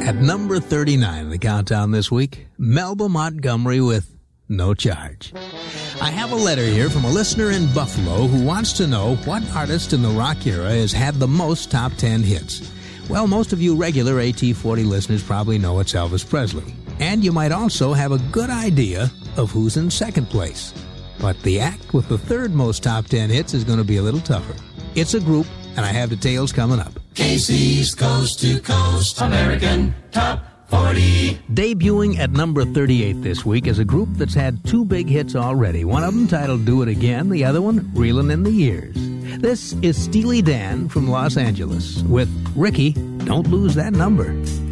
At number 39 in the countdown this week, Melba Montgomery with No Charge. I have a letter here from a listener in Buffalo who wants to know what artist in the rock era has had the most top 10 hits. Well, most of you regular AT40 listeners probably know it's Elvis Presley. And you might also have a good idea of who's in second place. But the act with the third most top 10 hits is going to be a little tougher. It's a group, and I have details coming up. KC's Coast to Coast American Top 40. Debuting at number 38 this week is a group that's had two big hits already. One of them titled Do It Again, the other one Reelin' in the Years. This is Steely Dan from Los Angeles with Ricky, Don't Lose That Number.